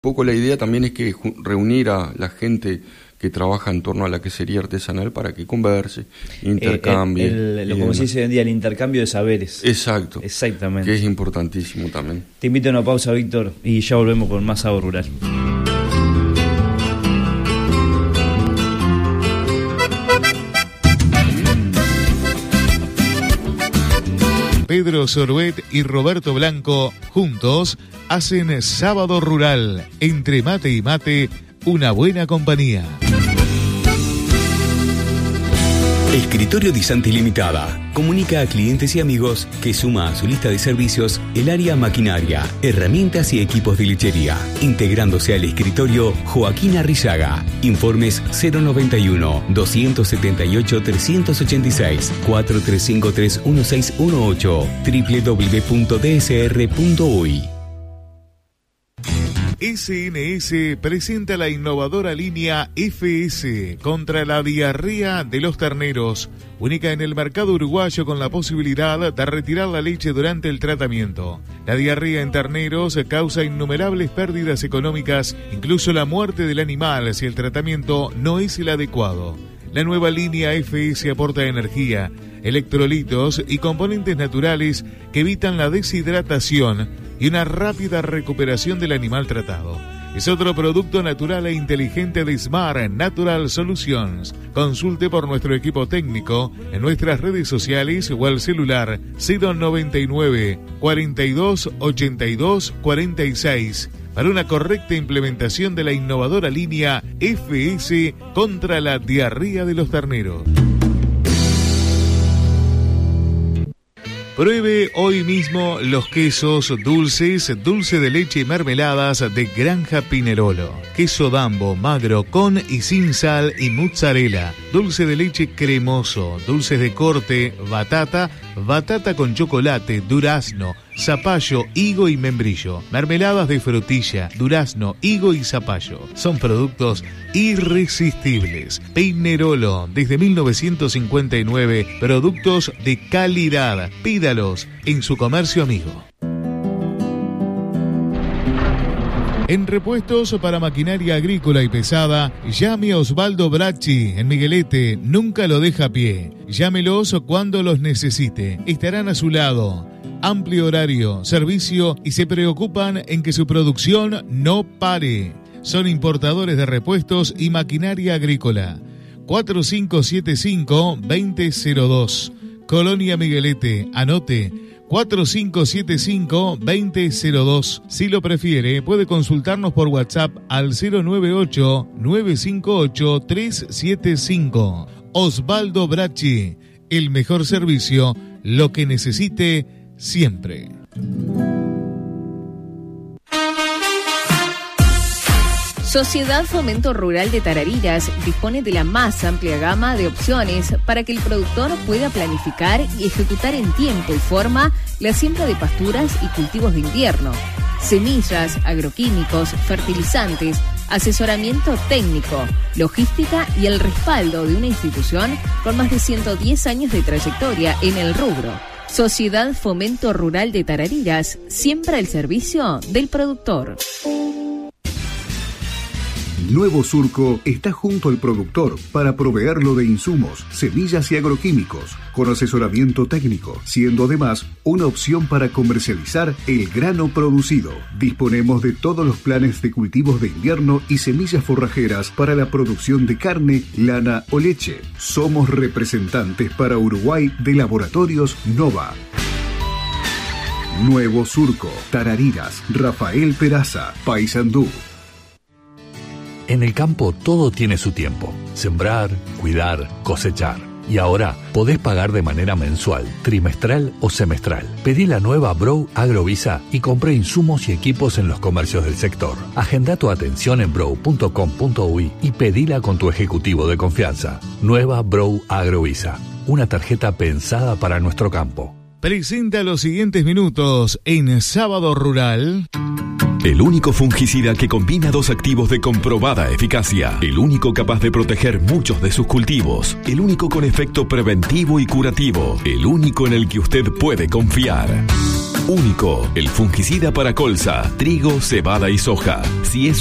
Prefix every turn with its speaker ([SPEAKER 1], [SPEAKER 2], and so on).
[SPEAKER 1] poco la idea también es que reunir a la gente que trabaja en torno a la quesería artesanal para que converse, intercambie.
[SPEAKER 2] Como se dice hoy en día, el intercambio de saberes.
[SPEAKER 1] Exacto.
[SPEAKER 2] Exactamente.
[SPEAKER 1] Que es importantísimo también.
[SPEAKER 2] Te invito a una pausa, Víctor, y ya volvemos con más Sábado Rural.
[SPEAKER 3] Pedro Sorbet y Roberto Blanco, juntos, hacen Sábado Rural. Entre mate y mate, una buena compañía.
[SPEAKER 4] Escritorio Di Santi Limitada comunica a clientes y amigos que suma a su lista de servicios el área maquinaria, herramientas y equipos de lechería, integrándose al escritorio Joaquín Arrillaga. Informes 091-278-386, 4353-1618, www.dsr.uy.
[SPEAKER 3] SNS presenta la innovadora línea FS contra la diarrea de los terneros, única en el mercado uruguayo con la posibilidad de retirar la leche durante el tratamiento. La diarrea en terneros causa innumerables pérdidas económicas, incluso la muerte del animal si el tratamiento no es el adecuado. La nueva línea FS aporta energía, electrolitos y componentes naturales que evitan la deshidratación y una rápida recuperación del animal tratado. Es otro producto natural e inteligente de Smart Natural Solutions. Consulte por nuestro equipo técnico en nuestras redes sociales o al celular 099 42 82 46 para una correcta implementación de la innovadora línea FS contra la diarrea de los terneros. Pruebe hoy mismo los quesos dulces, dulce de leche y mermeladas de Granja Pinerolo. Queso Dambo, magro, con y sin sal y mozzarella. Dulce de leche cremoso, dulces de corte, batata con chocolate, durazno, zapallo, higo y membrillo. Mermeladas de frutilla, durazno, higo y zapallo. Son productos irresistibles. Pinerolo, desde 1959, productos de calidad. Pídalos en su comercio amigo. En repuestos para maquinaria agrícola y pesada, llame a Osvaldo Bracci en Miguelete, nunca lo deja a pie. Llámelos cuando los necesite, estarán a su lado. Amplio horario, servicio y se preocupan en que su producción no pare. Son importadores de repuestos y maquinaria agrícola. 4575-2002. Colonia Miguelete, anote 4575-2002. Si lo prefiere, puede consultarnos por WhatsApp al 098-958-375. Osvaldo Bracci, el mejor servicio, lo que necesite siempre.
[SPEAKER 5] Sociedad Fomento Rural de Tarariras dispone de la más amplia gama de opciones para que el productor pueda planificar y ejecutar en tiempo y forma la siembra de pasturas y cultivos de invierno, semillas, agroquímicos, fertilizantes, asesoramiento técnico, logística y el respaldo de una institución con más de 110 años de trayectoria en el rubro. Sociedad Fomento Rural de Tarariras, siempre al servicio del productor.
[SPEAKER 6] Nuevo Surco está junto al productor para proveerlo de insumos, semillas y agroquímicos, con asesoramiento técnico, siendo además una opción para comercializar el grano producido. Disponemos de todos los planes de cultivos de invierno y semillas forrajeras para la producción de carne, lana o leche. Somos representantes para Uruguay de Laboratorios Nova. Nuevo Surco, Tarariras, Rafael Peraza, Paysandú.
[SPEAKER 7] En el campo todo tiene su tiempo. Sembrar, cuidar, cosechar. Y ahora podés pagar de manera mensual, trimestral o semestral. Pedí la nueva Brow Agrovisa y compré insumos y equipos en los comercios del sector. Agenda tu atención en brow.com.uy y pedila con tu ejecutivo de confianza. Nueva Brow Agrovisa, una tarjeta pensada para nuestro campo.
[SPEAKER 3] Presenta los siguientes minutos en Sábado Rural.
[SPEAKER 8] El único fungicida que combina dos activos de comprobada eficacia. El único capaz de proteger muchos de sus cultivos. El único con efecto preventivo y curativo. El único en el que usted puede confiar. Único, el fungicida para colza, trigo, cebada y soja. Si es